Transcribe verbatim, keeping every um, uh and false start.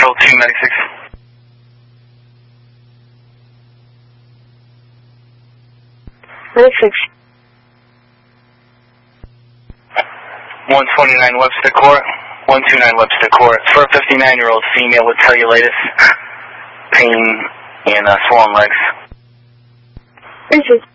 Control two, Medic six. Medic six. one twenty-nine Webster Court. one twenty-nine Webster Court. For a fifty-nine-year-old female with cellulitis, pain, and uh, swollen legs. Thank you.